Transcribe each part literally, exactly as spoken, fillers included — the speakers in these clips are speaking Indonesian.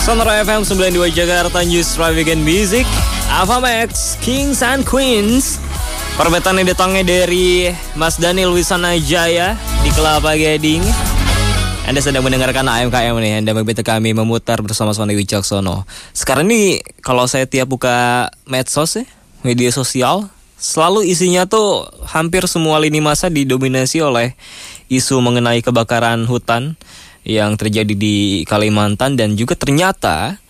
Sonora F M sembilan puluh dua Jakarta, News Weekend Music, Ava Max, Kings and Queens. Perbetannya datangnya dari Mas Daniel Wisanajaya di Kelapa Gading. Anda sedang mendengarkan A M K M nih, Anda mengikuti kami memutar bersama Sony Wicaksono. Sekarang ini kalau saya tiap buka medsos ya, media sosial, selalu isinya tuh hampir semua lini masa didominasi oleh isu mengenai kebakaran hutan yang terjadi di Kalimantan, dan juga ternyata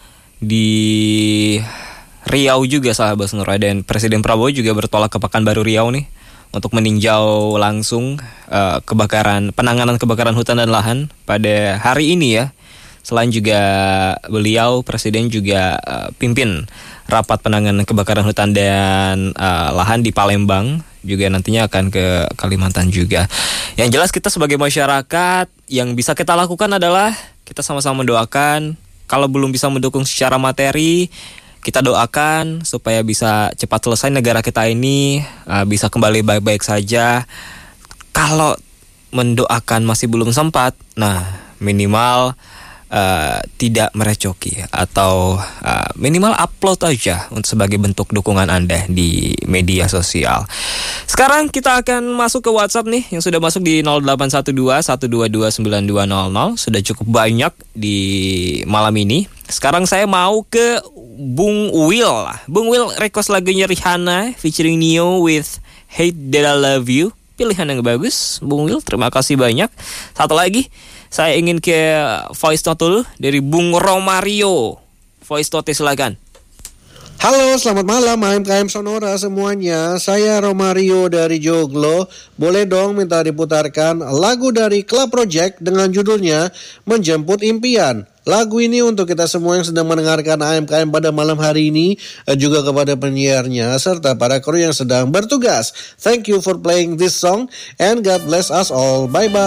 di Riau juga sahabat Sonora, dan Presiden Prabowo juga bertolak ke Pekanbaru Riau nih untuk meninjau langsung uh, kebakaran penanganan kebakaran hutan dan lahan pada hari ini ya. Selain juga beliau Presiden juga uh, pimpin rapat penanganan kebakaran hutan dan uh, lahan di Palembang, juga nantinya akan ke Kalimantan juga. Yang jelas kita sebagai masyarakat yang bisa kita lakukan adalah kita sama-sama mendoakan. Kalau belum bisa mendukung secara materi, kita doakan supaya bisa cepat selesai negara kita ini, uh, bisa kembali baik-baik saja. Kalau mendoakan masih belum sempat, nah minimal Uh, tidak merecoki atau uh, minimal upload aja untuk sebagai bentuk dukungan Anda di media sosial. Sekarang kita akan masuk ke WhatsApp nih yang sudah masuk di nol delapan satu dua satu dua dua sembilan dua nol nol. Sudah cukup banyak di malam ini. Sekarang saya mau ke Bung Will. Bung Will request lagunya Rihanna featuring Neo with Hate That I Love You. Pilihan yang bagus, Bung Will. Terima kasih banyak. Satu lagi, saya ingin ke voice note dulu dari Bung Romario. Voice note silakan. Halo, selamat malam A M K M Sonora semuanya. Saya Romario dari Joglo. Boleh dong minta diputarkan lagu dari Club Project dengan judulnya Menjemput Impian. Lagu ini untuk kita semua yang sedang mendengarkan A M K M pada malam hari ini, juga kepada penyiarnya serta para kru yang sedang bertugas. Thank you for playing this song and God bless us all. Bye bye.